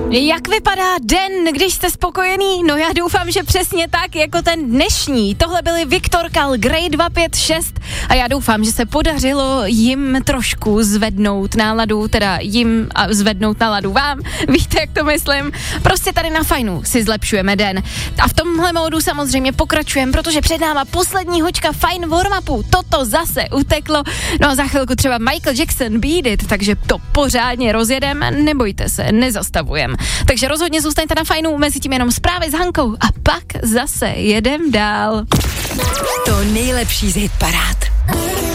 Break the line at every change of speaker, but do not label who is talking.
Jak vypadá den, když jste spokojený? No já doufám, že přesně tak, jako ten dnešní. Tohle byli Viktor Kal, Grey 256 a já doufám, že se podařilo jim trošku zvednout náladu, teda jim a zvednout náladu vám. Víte, jak to myslím? Prostě tady na Fajnu si zlepšujeme den. A v tomhle módu samozřejmě pokračujeme, protože před náma poslední hoďka Fajn warm-upu. Toto zase uteklo. No a za chvilku třeba Michael Jackson Beat It, takže to pořádně rozjedem. Nebojte se, nezastavujem. Takže rozhodně zůstaňte na Fajnu, mezi tím jenom zprávy s Hankou a pak zase jedem dál.
To nejlepší z hitparád.